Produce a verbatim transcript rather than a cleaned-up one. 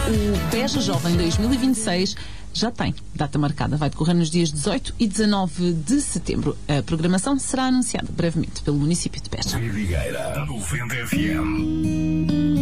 O Beja Jovem dois mil e vinte e seis já tem data marcada. Vai decorrer nos dias dezoito e dezanove de setembro. A programação será anunciada brevemente pelo município de Beja. Vidigueira noventa F M.